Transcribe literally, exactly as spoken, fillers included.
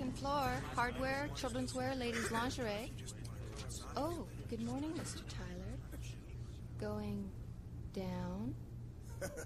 second floor. Hardware, children's wear, ladies' lingerie. Oh, good morning, Mister Tyler. Going down?